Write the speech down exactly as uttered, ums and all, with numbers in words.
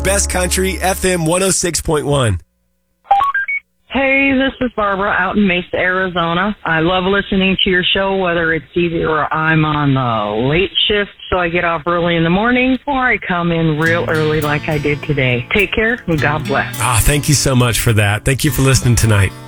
best country, F M one oh six point one. Hey, this is Barbara out in Mesa, Arizona. I love listening to your show, whether it's either I'm on the late shift, so I get off early in the morning, or I come in real early like I did today. Take care and God bless. Ah, thank you so much for that. Thank you for listening tonight.